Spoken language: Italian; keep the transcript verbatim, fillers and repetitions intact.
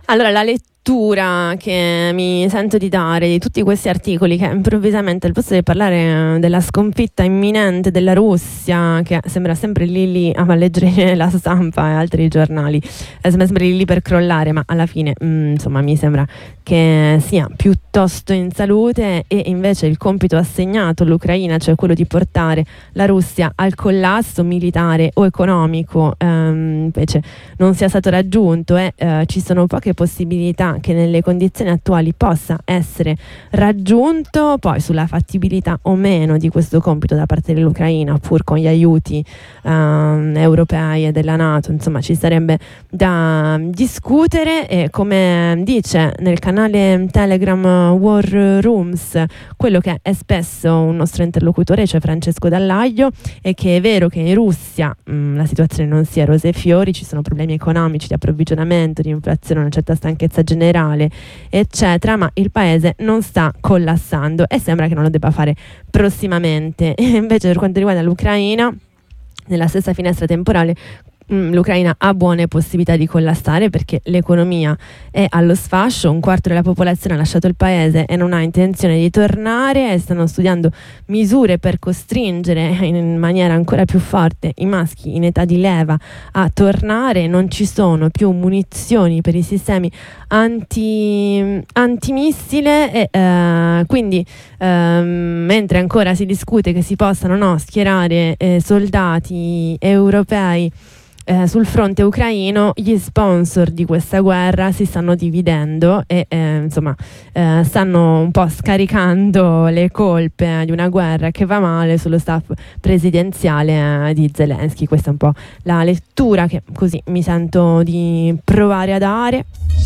Allora, la lettura che mi sento di dare di tutti questi articoli che improvvisamente al posto di parlare della sconfitta imminente della Russia, che sembra sempre lì lì a leggere la stampa e altri giornali, sembra sempre lì lì per crollare, ma alla fine mh, insomma mi sembra che sia piuttosto in salute, e invece il compito assegnato all'Ucraina, cioè quello di portare la Russia al collasso militare o economico, ehm, invece non sia stato raggiunto, e eh, ci sono poche possibilità che nelle condizioni attuali possa essere raggiunto. Poi sulla fattibilità o meno di questo compito da parte dell'Ucraina, pur con gli aiuti ehm, europei e della NATO, insomma ci sarebbe da discutere. E come dice nel canale Telegram War Rooms quello che è spesso un nostro interlocutore, cioè Francesco Dallaglio, è che è vero che in Russia mh, la situazione non sia rose e fiori, ci sono problemi economici, di approvvigionamento, di inflazione, una certa stanchezza generale, eccetera, ma il paese non sta collassando e sembra che non lo debba fare prossimamente. E invece per quanto riguarda l'Ucraina, nella stessa finestra temporale l'Ucraina ha buone possibilità di collassare, perché l'economia è allo sfascio, un quarto della popolazione ha lasciato il paese e non ha intenzione di tornare, e stanno studiando misure per costringere in maniera ancora più forte i maschi in età di leva a tornare. Non ci sono più munizioni per i sistemi anti, antimissile, e eh, quindi eh, mentre ancora si discute che si possano no, schierare eh, soldati europei Eh, sul fronte ucraino, gli sponsor di questa guerra si stanno dividendo e eh, insomma eh, stanno un po' scaricando le colpe di una guerra che va male sullo staff presidenziale eh, di Zelensky. Questa è un po' la lettura che così mi sento di provare a dare.